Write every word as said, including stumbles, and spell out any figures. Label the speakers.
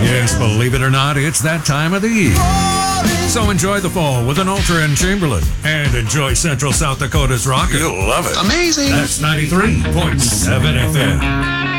Speaker 1: Yes, believe it or not, it's that time of the year. So enjoy the fall with an Ultra and Chamberlain, and enjoy Central South Dakota's rocker.
Speaker 2: You'll love it.
Speaker 3: Amazing.
Speaker 1: That's ninety-three point seven F M.